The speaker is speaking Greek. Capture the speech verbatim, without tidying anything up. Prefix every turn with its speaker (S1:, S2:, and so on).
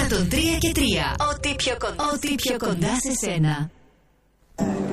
S1: εκατόν τρία και τρία. Ό,τι πιο κοντά, Ό,τι πιο κοντά σε σένα.